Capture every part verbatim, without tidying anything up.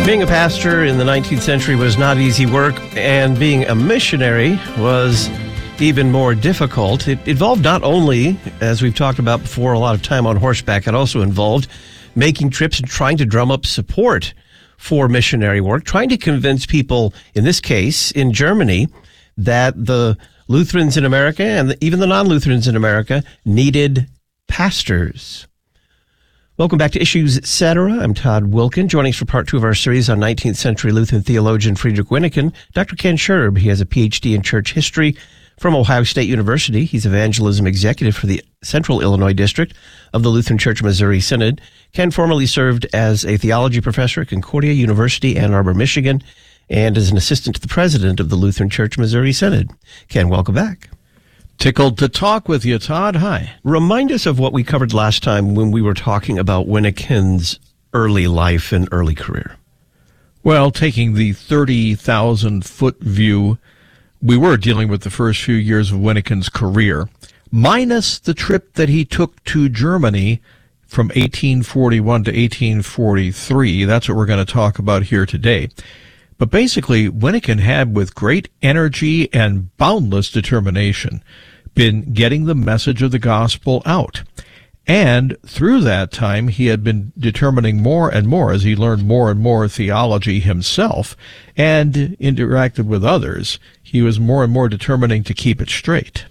Being a pastor in the nineteenth century was not easy work, and being a missionary was even more difficult. It involved not only, as we've talked about before, a lot of time on horseback, it also involved making trips and trying to drum up support for missionary work, trying to convince people, in this case, in Germany, that the Lutherans in America and even the non-Lutherans in America needed pastors. Welcome back to Issues Etc. I'm Todd Wilkin. Joining us for part two of our series on nineteenth century Lutheran theologian Friedrich Wyneken, Doctor Ken Scherb. He has a P H D in church history from Ohio State University. He's evangelism executive for the Central Illinois District of the Lutheran Church Missouri Synod. Ken formerly served as a theology professor at Concordia University, Ann Arbor, Michigan, and as an assistant to the president of the Lutheran Church Missouri Synod. Ken, welcome back. Tickled to talk with you, Todd. Hi. Remind us of what we covered last time when we were talking about Wyneken's early life and early career. Well, taking the thirty thousand foot view, we were dealing with the first few years of Wyneken's career, minus the trip that he took to Germany from eighteen forty-one to eighteen forty-three. That's what we're going to talk about here today. But basically, Wyneken had, with great energy and boundless determination, been getting the message of the gospel out. And through that time, he had been determining more and more, as he learned more and more theology himself and interacted with others, he was more and more determining to keep it straight.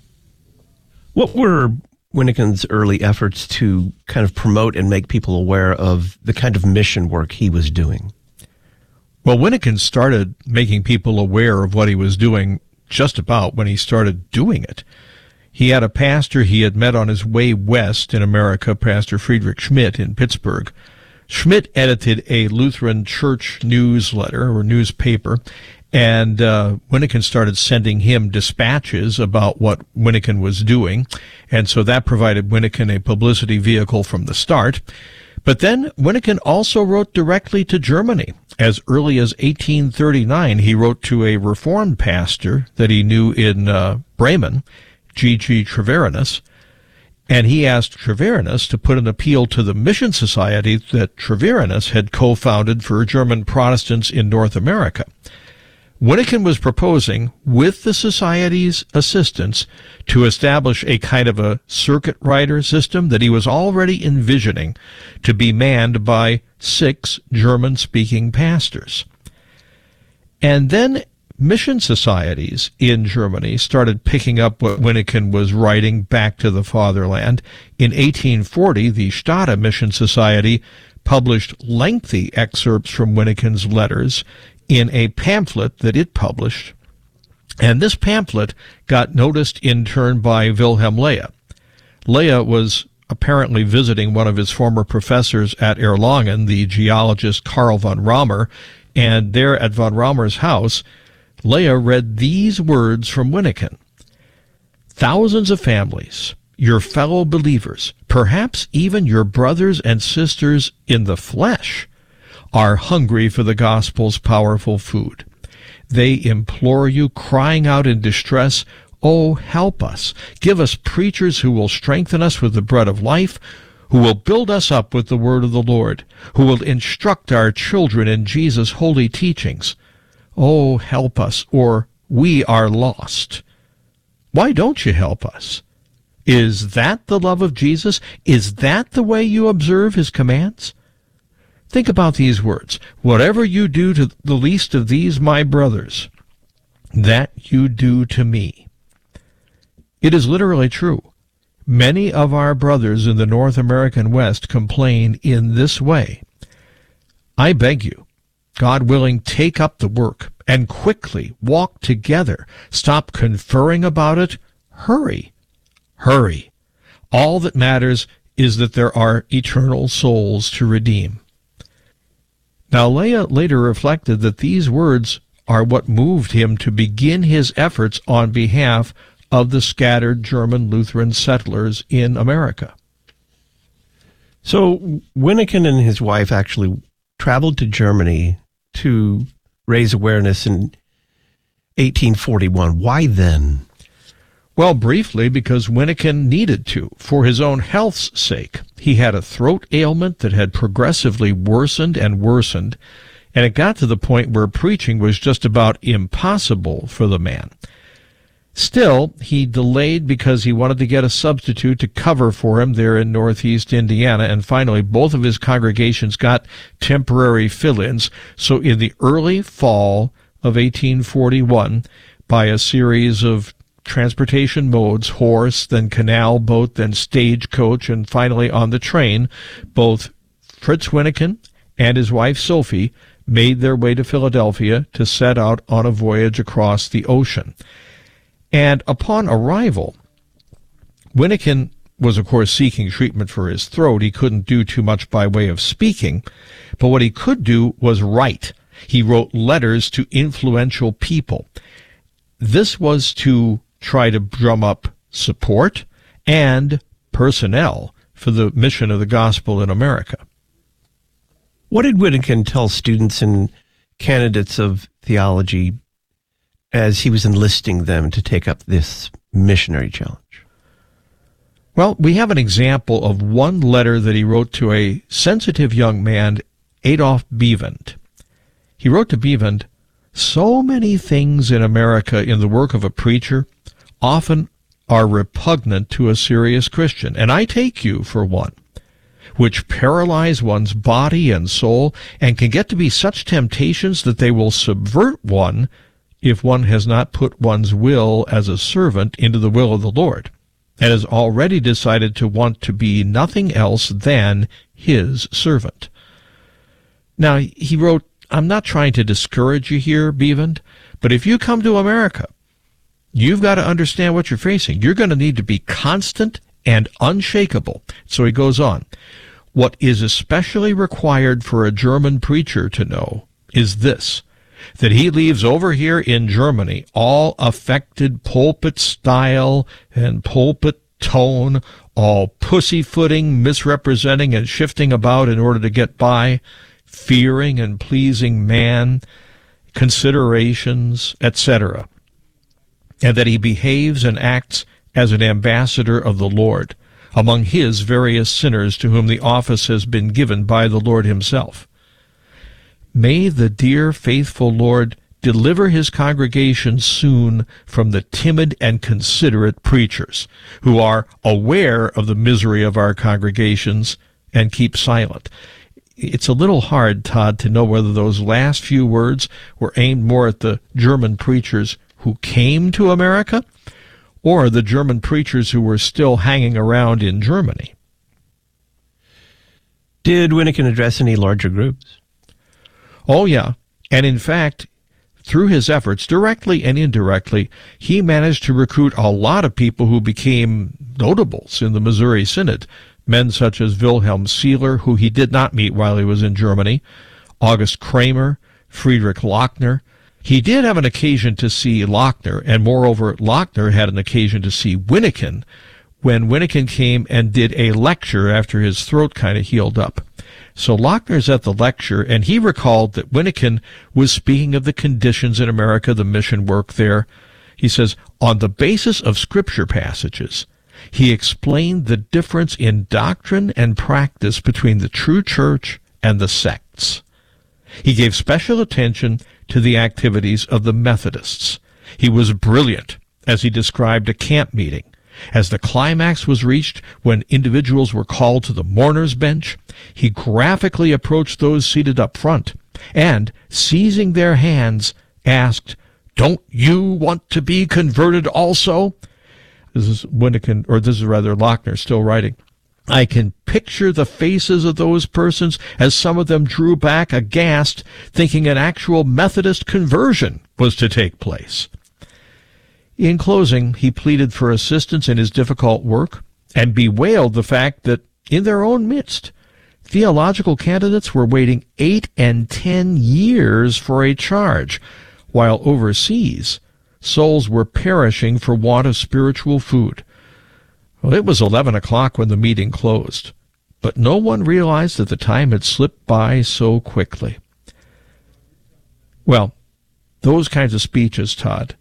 What were Wyneken's early efforts to kind of promote and make people aware of the kind of mission work he was doing? Well, Wyneken started making people aware of what he was doing just about when he started doing it. He had a pastor he had met on his way west in America, Pastor Friedrich Schmidt in Pittsburgh. Schmidt edited a Lutheran church newsletter or newspaper, and uh, Wyneken started sending him dispatches about what Wyneken was doing, and so that provided Wyneken a publicity vehicle from the start. But then Wyneken also wrote directly to Germany. As early as eighteen thirty-nine, he wrote to a Reformed pastor that he knew in uh, Bremen, G G Treverinus, and he asked Treverinus to put an appeal to the mission society that Treverinus had co-founded for German Protestants in North America. Wyneken was proposing, with the society's assistance, to establish a kind of a circuit rider system that he was already envisioning to be manned by six German-speaking pastors. And then mission societies in Germany started picking up what Wyneken was writing back to the fatherland. In eighteen forty, the Stade Mission Society published lengthy excerpts from Wyneken's letters in a pamphlet that it published, and this pamphlet got noticed in turn by Wilhelm Leah. Leah was apparently visiting one of his former professors at Erlangen, the geologist Karl von Raumer, and there at von Raumer's house, Leah read these words from Wyneken: "Thousands of families, your fellow believers, perhaps even your brothers and sisters in the flesh, are hungry for the gospel's powerful food. They implore you, crying out in distress, 'Oh, help us. Give us preachers who will strengthen us with the bread of life, who will build us up with the word of the Lord, who will instruct our children in Jesus' holy teachings. Oh, help us, or we are lost.' Why don't you help us? Is that the love of Jesus? Is that the way you observe his commands? Think about these words. Whatever you do to the least of these, my brothers, that you do to me." It is literally true. Many of our brothers in the North American West complain in this way. I beg you, God willing, take up the work and quickly walk together. Stop conferring about it. Hurry. Hurry. All that matters is that there are eternal souls to redeem. Now, Leah later reflected that these words are what moved him to begin his efforts on behalf of the scattered German Lutheran settlers in America. So Wyneken and his wife actually traveled to Germany to raise awareness in eighteen forty-one. Why then? Well, briefly, because Wyneken needed to, for his own health's sake. He had a throat ailment that had progressively worsened and worsened, and it got to the point where preaching was just about impossible for the man. Still, he delayed because he wanted to get a substitute to cover for him there in northeast Indiana, and finally both of his congregations got temporary fill-ins. So in the early fall of eighteen forty-one, by a series of transportation modes, horse, then canal boat, then stagecoach, and finally on the train, both Fritz Wyneken and his wife Sophie made their way to Philadelphia to set out on a voyage across the ocean. And upon arrival, Wyneken was, of course, seeking treatment for his throat. He couldn't do too much by way of speaking, but what he could do was write. He wrote letters to influential people. This was to try to drum up support and personnel for the mission of the gospel in America. What did Wyneken tell students and candidates of theology as he was enlisting them to take up this missionary challenge? Well, we have an example of one letter that he wrote to a sensitive young man, Adolf Beevan. He wrote to Beevan, "So many things in America in the work of a preacher often are repugnant to a serious Christian, and I take you for one, which paralyze one's body and soul and can get to be such temptations that they will subvert one if one has not put one's will as a servant into the will of the Lord, and has already decided to want to be nothing else than his servant." Now, he wrote, "I'm not trying to discourage you here, Beevan, but if you come to America, you've got to understand what you're facing. You're going to need to be constant and unshakable." So he goes on, "What is especially required for a German preacher to know is this, that he leaves over here in Germany all affected pulpit style and pulpit tone, all pussyfooting, misrepresenting, and shifting about in order to get by, fearing and pleasing man, considerations, et cetera, and that he behaves and acts as an ambassador of the Lord among his various sinners to whom the office has been given by the Lord himself. May the dear, faithful Lord deliver his congregation soon from the timid and considerate preachers who are aware of the misery of our congregations and keep silent." It's a little hard, Todd, to know whether those last few words were aimed more at the German preachers who came to America or the German preachers who were still hanging around in Germany. Did Wyneken address any larger groups? Oh, yeah. And in fact, through his efforts, directly and indirectly, he managed to recruit a lot of people who became notables in the Missouri Synod. Men such as Wilhelm Seeler, who he did not meet while he was in Germany, August Kramer, Friedrich Lochner. He did have an occasion to see Lochner, and moreover, Lochner had an occasion to see Wyneken when Wyneken came and did a lecture after his throat kind of healed up. So Lochner's at the lecture, and he recalled that Wyneken was speaking of the conditions in America, the mission work there. He says, on the basis of scripture passages, he explained the difference in doctrine and practice between the true church and the sects. He gave special attention to the activities of the Methodists. He was brilliant as he described a camp meeting. As the climax was reached, when individuals were called to the mourner's bench, he graphically approached those seated up front and, seizing their hands, asked, "Don't you want to be converted also?" This is Wyneken, or this is rather Lochner still writing. "I can picture the faces of those persons as some of them drew back aghast, thinking an actual Methodist conversion was to take place." In closing, he pleaded for assistance in his difficult work and bewailed the fact that in their own midst, theological candidates were waiting eight and ten years for a charge, while overseas souls were perishing for want of spiritual food. Well, it was eleven o'clock when the meeting closed, but no one realized that the time had slipped by so quickly. Well, those kinds of speeches, Todd,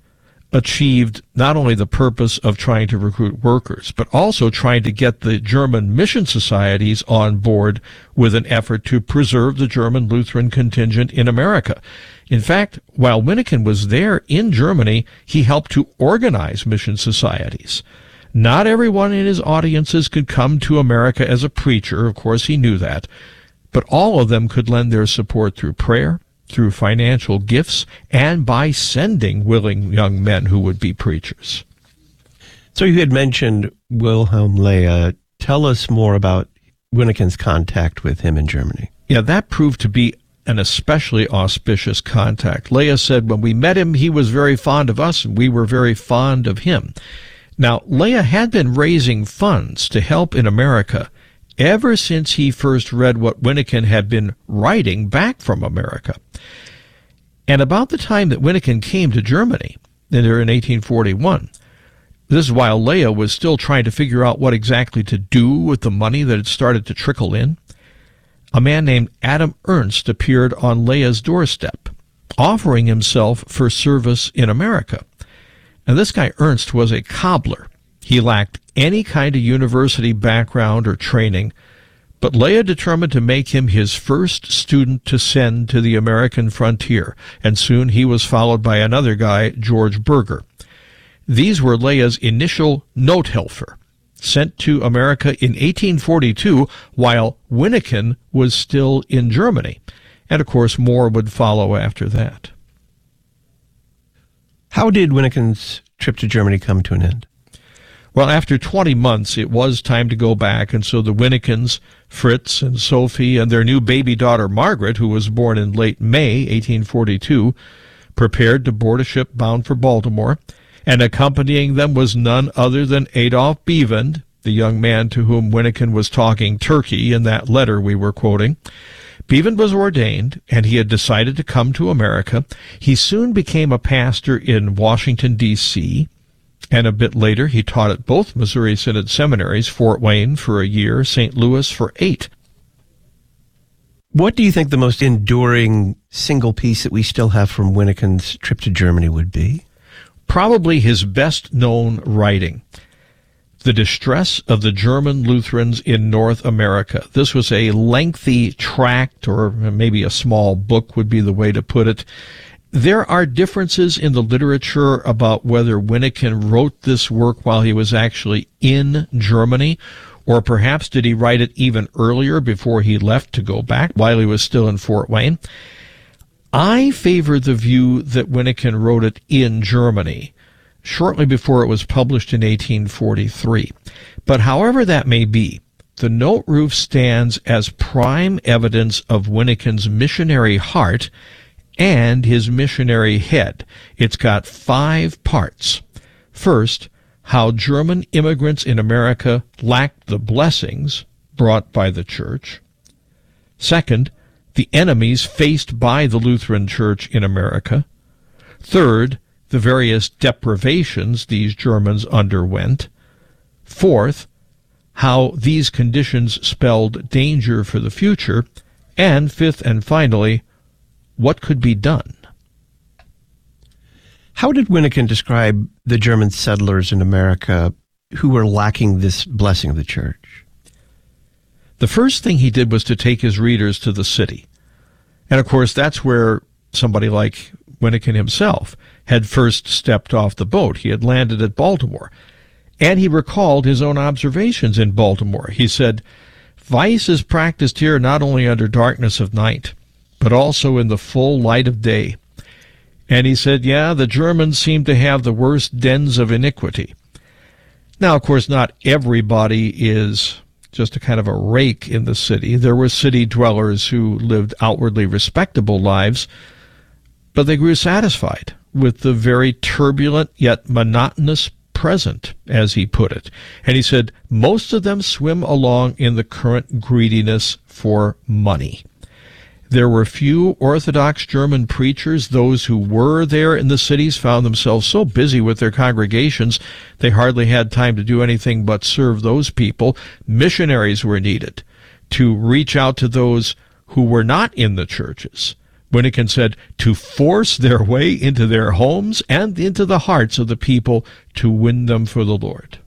achieved not only the purpose of trying to recruit workers, but also trying to get the German mission societies on board with an effort to preserve the German Lutheran contingent in America. In fact, while Wyneken was there in Germany, he helped to organize mission societies. Not everyone in his audiences could come to America as a preacher, of course he knew that, but all of them could lend their support through prayer, through financial gifts, and by sending willing young men who would be preachers. So you had mentioned Wilhelm Leah. Tell us more about Wyneken's contact with him in Germany. Yeah, that proved to be an especially auspicious contact. Leah said when we met him, he was very fond of us, and we were very fond of him. Now, Leah had been raising funds to help in America ever since he first read what Wyneken had been writing back from America. And about the time that Wyneken came to Germany, in eighteen forty-one, this is while Leah was still trying to figure out what exactly to do with the money that had started to trickle in, a man named Adam Ernst appeared on Leah's doorstep, offering himself for service in America. And this guy Ernst was a cobbler. He lacked any kind of university background or training, but Leah determined to make him his first student to send to the American frontier, and soon he was followed by another guy, George Berger. These were Leah's initial Nothelfer, sent to America in eighteen forty-two while Wyneken was still in Germany. And of course, more would follow after that. How did Wyneken's trip to Germany come to an end? Well, after twenty months, it was time to go back, and so the Wynekens, Fritz and Sophie, and their new baby daughter Margaret, who was born in late May eighteen forty-two, prepared to board a ship bound for Baltimore, and accompanying them was none other than Adolf Beevan, the young man to whom Wyneken was talking Turkey in that letter we were quoting. Beevan was ordained, and he had decided to come to America. He soon became a pastor in Washington, D C, and a bit later he taught at both Missouri Synod seminaries, Fort Wayne for a year, Saint Louis for eight. What do you think the most enduring single piece that we still have from Wyneken's trip to Germany would be? Probably his best-known writing, The Distress of the German Lutherans in North America. This was a lengthy tract, or maybe a small book would be the way to put it. There are differences in the literature about whether Wyneken wrote this work while he was actually in Germany, or perhaps did he write it even earlier before he left to go back while he was still in Fort Wayne. I favor the view that Wyneken wrote it in Germany, shortly before it was published in eighteen forty-three. But however that may be, the Notruf stands as prime evidence of Wyneken's missionary heart and his missionary head. It's got five parts. First, how German immigrants in America lacked the blessings brought by the church. Second, the enemies faced by the Lutheran Church in America. Third, the various deprivations these Germans underwent. Fourth, how these conditions spelled danger for the future. And fifth and finally, what could be done? How did Wyneken describe the German settlers in America who were lacking this blessing of the church? The first thing he did was to take his readers to the city. And of course, that's where somebody like Wyneken himself had first stepped off the boat. He had landed at Baltimore. And he recalled his own observations in Baltimore. He said, "Vice is practiced here not only under darkness of night, but also in the full light of day." And he said, yeah, the Germans seem to have the worst dens of iniquity. Now, of course, not everybody is just a kind of a rake in the city. There were city dwellers who lived outwardly respectable lives, but they grew satisfied with the very turbulent yet monotonous present, as he put it. And he said, most of them swim along in the current greediness for money. There were few Orthodox German preachers. Those who were there in the cities found themselves so busy with their congregations, they hardly had time to do anything but serve those people. Missionaries were needed to reach out to those who were not in the churches, Winnikin said, to force their way into their homes and into the hearts of the people to win them for the Lord.